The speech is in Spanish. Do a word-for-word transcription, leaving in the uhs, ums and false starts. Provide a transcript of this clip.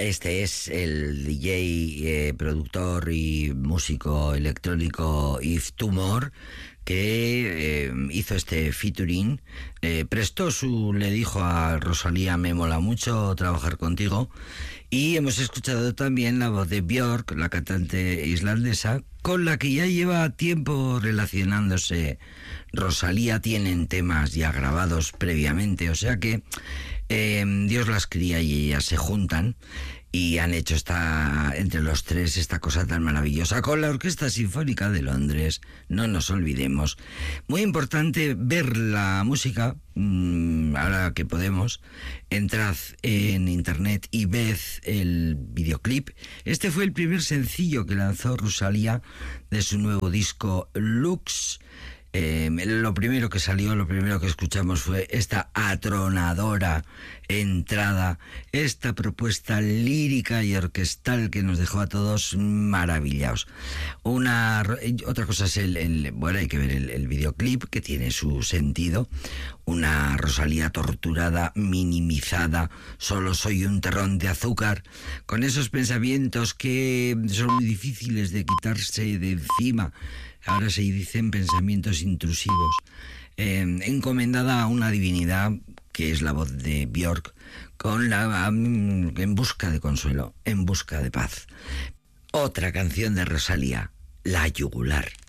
Este es el D J, eh, productor y músico electrónico Yves Tumor, que eh, hizo este featuring, eh, prestó su, le dijo a Rosalía: me mola mucho trabajar contigo. Y hemos escuchado también la voz de Björk, la cantante islandesa, con la que ya lleva tiempo relacionándose Rosalía. Tienen temas ya grabados previamente, o sea que eh, Dios las cría y ellas se juntan y han hecho esta, entre los tres, esta cosa tan maravillosa con la Orquesta Sinfónica de Londres. No nos olvidemos. Muy importante ver la música, mmm, ahora que podemos. Entrad en internet y ved el videoclip. Este fue el primer sencillo que lanzó Rosalía de su nuevo disco Lux. Eh, lo primero que salió, lo primero que escuchamos fue esta atronadora entrada, esta propuesta lírica y orquestal que nos dejó a todos maravillados. Una otra cosa es el, el bueno, hay que ver el, el videoclip, que tiene su sentido. Una Rosalía torturada, minimizada, solo soy un terrón de azúcar, con esos pensamientos que son muy difíciles de quitarse de encima. Ahora se dicen pensamientos intrusivos. Eh, encomendada a una divinidad, que es la voz de Björk, con la, en busca de consuelo, en busca de paz. Otra canción de Rosalía, La Yugular.